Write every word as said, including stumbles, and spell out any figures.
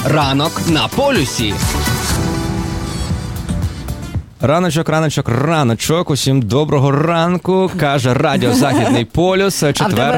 Ранок на полюсі. Раночок, раночок, раночок. Усім доброго ранку, каже Радіо Західний полюс. Четвер.